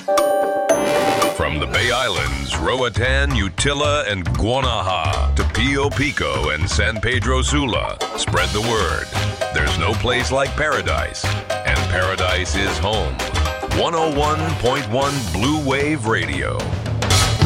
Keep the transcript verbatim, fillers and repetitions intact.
From the Bay Islands, Roatan, Utila, and Guanaja to Pio Pico and San Pedro Sula, spread the word. There's no place like Paradise, and Paradise is home. one oh one point one Blue Wave Radio.